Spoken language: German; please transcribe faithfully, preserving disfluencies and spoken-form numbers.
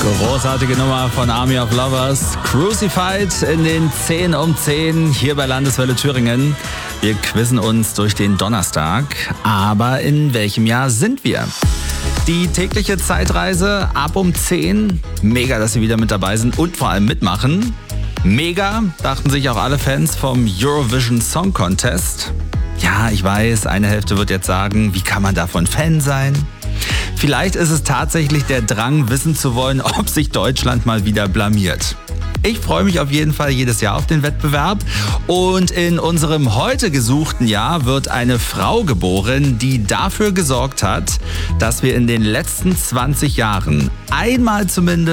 Großartige Nummer von Army of Lovers. Crucified in den zehn um zehn hier bei Landeswelle Thüringen. Wir quizzen uns durch den Donnerstag. Aber in welchem Jahr sind wir? Die tägliche Zeitreise ab um zehn. Mega, dass Sie wieder mit dabei sind und vor allem mitmachen. Mega, dachten sich auch alle Fans vom Eurovision Song Contest. Ja, ich weiß, eine Hälfte wird jetzt sagen, wie kann man davon Fan sein? Vielleicht ist es tatsächlich der Drang, wissen zu wollen, ob sich Deutschland mal wieder blamiert. Ich freue mich auf jeden Fall jedes Jahr auf den Wettbewerb. Und in unserem heute gesuchten Jahr wird eine Frau geboren, die dafür gesorgt hat, dass wir in den letzten zwanzig Jahren einmal zumindest